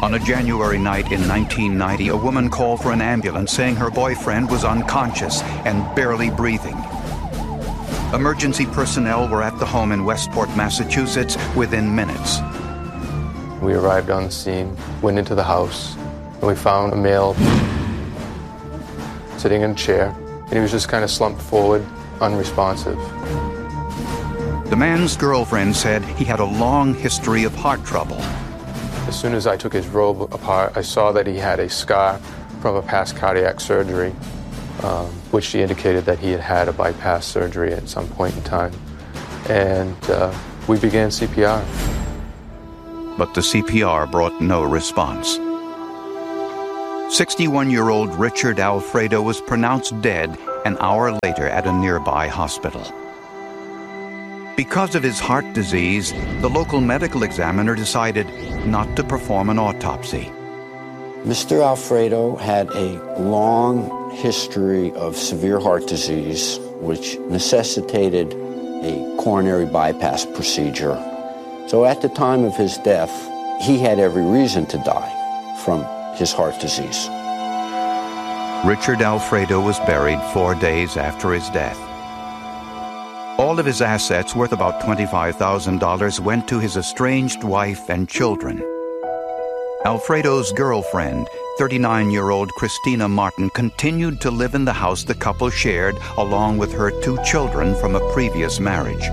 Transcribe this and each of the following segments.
On a January night in 1990, a woman called for an ambulance saying her boyfriend was unconscious and barely breathing. Emergency personnel were at the home in Westport, Massachusetts within minutes. We arrived on the scene, went into the house, and we found a male sitting in a chair, and he was just kind of slumped forward, unresponsive. The man's girlfriend said he had a long history of heart trouble. As soon as I took his robe apart, I saw that he had a scar from a past cardiac surgery, which indicated that he had had a bypass surgery at some point in time. And we began CPR. But the CPR brought no response. 61-year-old Richard Alfredo was pronounced dead an hour later at a nearby hospital. Because of his heart disease, the local medical examiner decided not to perform an autopsy. Mr. Alfredo had a long history of severe heart disease, which necessitated a coronary bypass procedure. So at the time of his death, he had every reason to die from his heart disease. Richard Alfredo was buried 4 days after his death. All of his assets, worth about $25,000, went to his estranged wife and children. Alfredo's girlfriend, 39-year-old Christina Martin, continued to live in the house the couple shared, along with her 2 children from a previous marriage.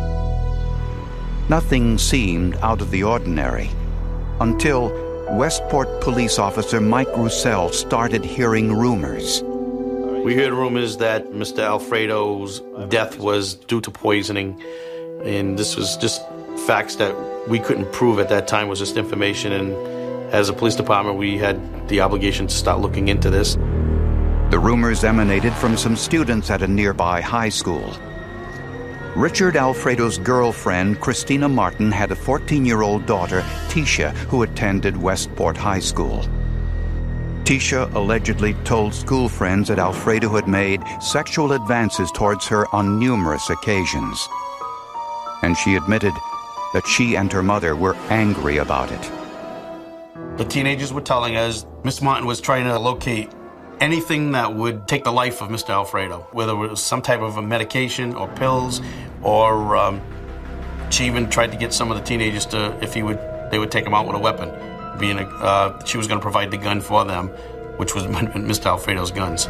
Nothing seemed out of the ordinary until Westport police officer Mike Roussel started hearing rumors. We heard rumors that Mr. Alfredo's death was due to poisoning, and this was just facts that we couldn't prove at that time, was just information, and as a police department, we had the obligation to start looking into this. The rumors emanated from some students at a nearby high school. Richard Alfredo's girlfriend, Christina Martin, had a 14-year-old daughter, Tisha, who attended Westport High School. Tisha allegedly told school friends that Alfredo had made sexual advances towards her on numerous occasions. And she admitted that she and her mother were angry about it. The teenagers were telling us Miss Martin was trying to locate anything that would take the life of Mr. Alfredo, whether it was some type of a medication or pills, or she even tried to get some of the teenagers to, they would take him out with a weapon. She was going to provide the gun for them, which was Mr. Alfredo's guns.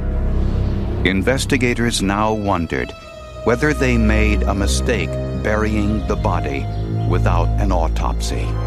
Investigators now wondered whether they made a mistake burying the body without an autopsy.